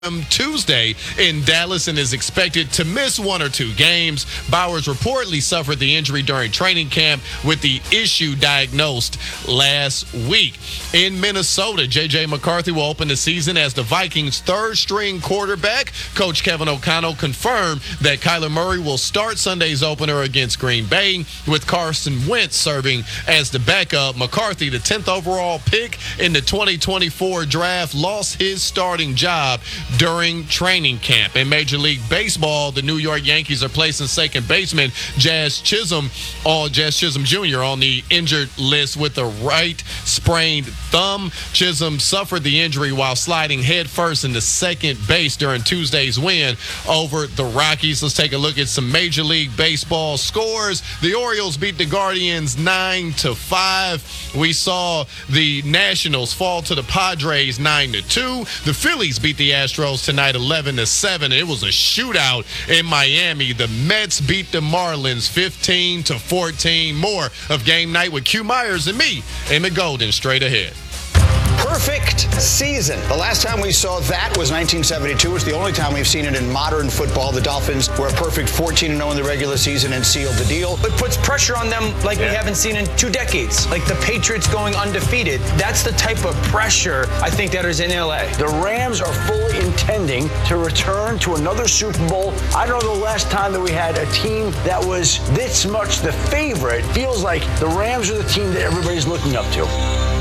Tuesday in Dallas and is expected to miss one or two games. Bowers reportedly suffered the injury during training camp with the issue diagnosed last week. In Minnesota, J.J. McCarthy will open the season as the Vikings' third-string quarterback. Coach Kevin O'Connell confirmed that Kyler Murray will start Sunday's opener against Green Bay, with Carson Wentz serving as the backup. McCarthy, the 10th overall pick in the 2024 draft, lost his starting job during training camp. In Major League Baseball, the New York Yankees are placing second baseman Jazz Chisholm Jr. on the injured list with a right sprained thumb. Chisholm suffered the injury while sliding headfirst into second base during Tuesday's win over the Rockies. Let's take a look at some Major League Baseball scores. The Orioles beat the Guardians 9-5. We saw the Nationals fall to the Padres 9-2. The Phillies beat the Astros tonight 11-7. It was a shootout in Miami. The Mets beat the Marlins 15-14. More of Game Night with Q Myers and me, Emmett Golden, straight ahead. Perfect season. The last time we saw that was 1972. It's the only time we've seen it in modern football. The Dolphins were a perfect 14-0 in the regular season and sealed the deal. It puts pressure on them like we haven't seen in 2 decades. Like the Patriots going undefeated. That's the type of pressure I think that is in LA. The Rams are fully intending to return to another Super Bowl. I don't know the last time that we had a team that was this much the favorite. Feels like the Rams are the team that everybody's looking up to.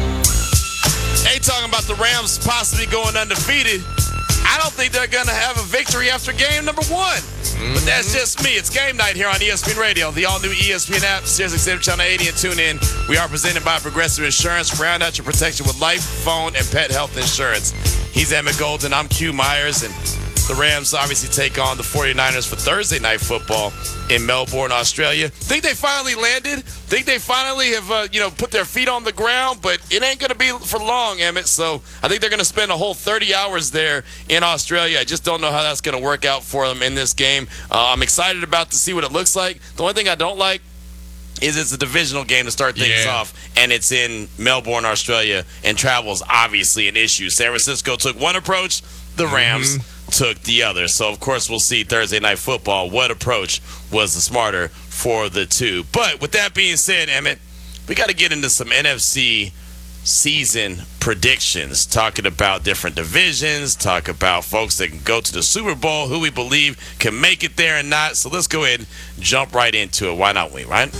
Hey, talking about the Rams possibly going undefeated. I don't think they're going to have a victory after game number 1. But that's just me. It's Game Night here on ESPN Radio, the all-new ESPN app, SiriusXM Channel 80, and tune in. We are presented by Progressive Insurance. Round out your protection with life, phone, and pet health insurance. He's Emmett Golden. I'm Q Myers, and the Rams obviously take on the 49ers for Thursday Night Football in Melbourne, Australia. Think they finally landed? Think they finally have, put their feet on the ground? But it ain't going to be for long, Emmett. So I think they're going to spend a whole 30 hours there in Australia. I just don't know how that's going to work out for them in this game. I'm excited about to see what it looks like. The only thing I don't like is it's a divisional game to start things off, and it's in Melbourne, Australia, and travel is obviously an issue. San Francisco took one approach, the Rams took the other. So, of course, we'll see Thursday Night Football. What approach was the smarter for the two? But with that being said, Emmett, we got to get into some NFC season predictions, talking about different divisions, talk about folks that can go to the Super Bowl, who we believe can make it there and not. So let's go ahead and jump right into it. Why not we, right?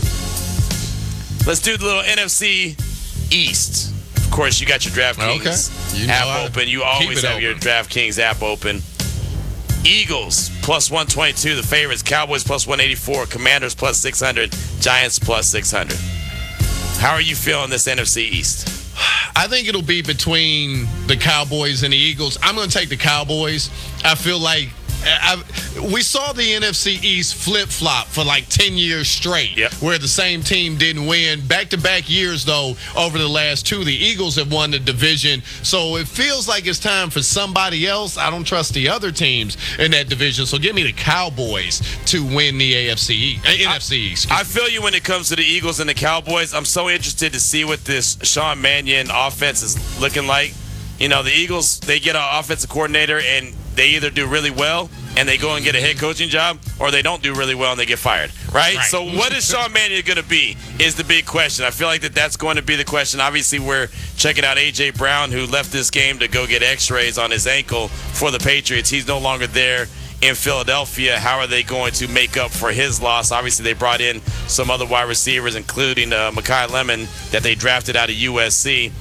Let's do the little NFC East. Of course, you got your DraftKings app open. You always have your DraftKings app open. Eagles plus 122, the favorites. Cowboys plus 184, Commanders plus 600, Giants plus 600. How are you feeling this NFC East? I think it'll be between the Cowboys and the Eagles. I'm going to take the Cowboys. I feel like we saw the NFC East flip-flop for like 10 years straight, where the same team didn't win. Back-to-back years, though, over the last 2, the Eagles have won the division. So it feels like it's time for somebody else. I don't trust the other teams in that division. So give me the Cowboys to win the NFC East. I feel you when it comes to the Eagles and the Cowboys. I'm so interested to see what this Sean Mannion offense is looking like. You know, the Eagles, they get an offensive coordinator, and they either do really well and they go and get a head coaching job, or they don't do really well and they get fired, right? So what is Sean Mannion going to be is the big question. I feel like that's going to be the question. Obviously, we're checking out A.J. Brown, who left this game to go get x-rays on his ankle for the Patriots. He's no longer there in Philadelphia. How are they going to make up for his loss? Obviously, they brought in some other wide receivers, including Mekhi Lemon, that they drafted out of USC.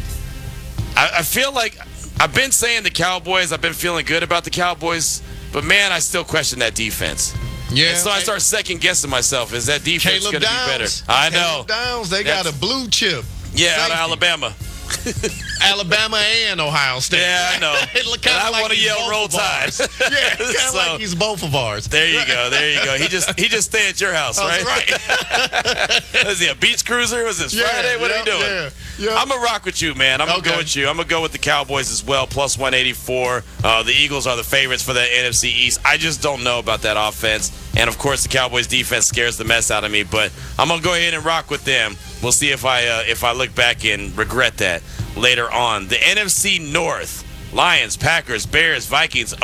I feel like I've been saying the Cowboys. I've been feeling good about the Cowboys. But, man, I still question that defense. Yeah. And so I start second-guessing myself. Is that defense going to be better? I know. Caleb Downs, they got a blue chip. Yeah, out of Alabama. Alabama and Ohio State. Yeah, I know. I want to yell Roll Tide. Yeah, kind of like he's both of ours. There you go. He just stay at your house, right? That's right. Is he a beach cruiser? Was this Friday? What are you doing? Yeah. I'm going to rock with you, man. I'm going to go with you. I'm going to go with the Cowboys as well, plus 184. The Eagles are the favorites for the NFC East. I just don't know about that offense. And, of course, the Cowboys defense scares the mess out of me. But I'm going to go ahead and rock with them. We'll see if I look back and regret that later on. The NFC North, Lions, Packers, Bears, Vikings,